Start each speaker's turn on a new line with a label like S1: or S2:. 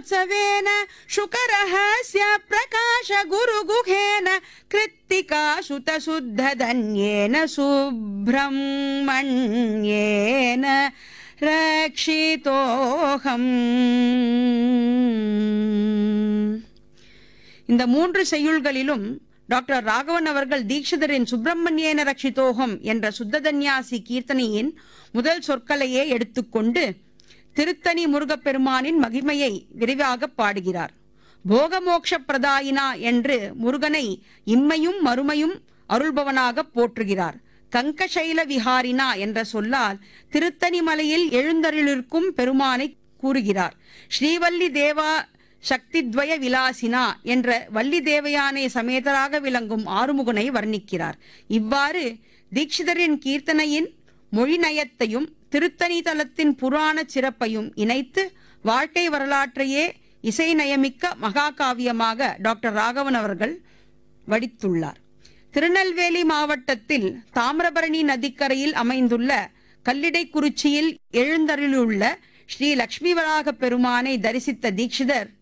S1: महोत्सवेन शुकरहस्य प्रकाश गुरुगुहेन कृत्तिका सुतशुद्धधन्येन सुब्रह्मण्येन ரக்ஷிதோகம். இந்த 3 செய்யுள்களிலும் டாக்டர் ராகவன் அவர்கள் தீட்சிதரின் சுப்பிரமணியேன ரக்ஷிதோகம் என்ற சுத்ததன்யாசி கீர்த்தனையின் முதல் சொற்களையே எடுத்துக்கொண்டு திருத்தணி முருகப்பெருமானின் மகிமையை விரிவாக பாடுகிறார். போகமோக்ஷ பிரதாயினா என்று முருகனை இம்மையும் மறுமையும் அருள்பவனாக போற்றுகிறார். கங்கசைல விஹாரினா என்ற சொல்லால் திருத்தணி மலையில் எழுந்தருளிருக்கும் பெருமானை கூறுகிறார். ஸ்ரீவல்லி தேவா சக்தித்வய விலாசினா என்ற வள்ளி தேவயானை சமேதராக விளங்கும் ஆறுமுகனை வர்ணிக்கிறார். இவ்வாறு தீட்சிதரின் கீர்த்தனையின் மொழி நயத்தையும் திருத்தணி தலத்தின் புராண சிறப்பையும் இணைத்து வாழ்க்கை வரலாற்றையே இசை நயமிக்க மகாகாவியமாக டாக்டர் ராகவன் அவர்கள் வடித்துள்ளார். திருநெல்வேலி மாவட்டத்தில் தாமிரபரணி நதிக்கரையில் அமைந்துள்ள கல்லிடைக்குறிச்சியில் எழுந்தருளியுள்ள ஸ்ரீ லட்சுமி வராக பெருமானை தரிசித்த தீட்சிதர்